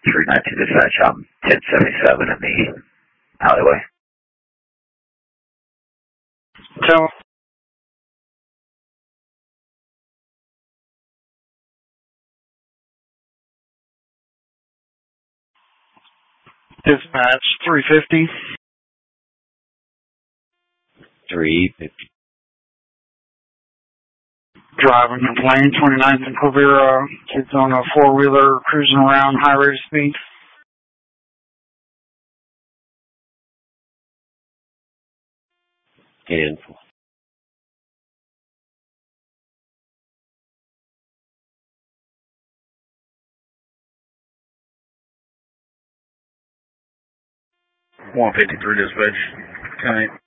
392 dispatch, I'm 1077 in the alleyway. Tell dispatch 350. 350. Driving complaint, 29th and Quivira. Kids on a four-wheeler cruising around high rate of speed. Handful. $153 dispatch. Can I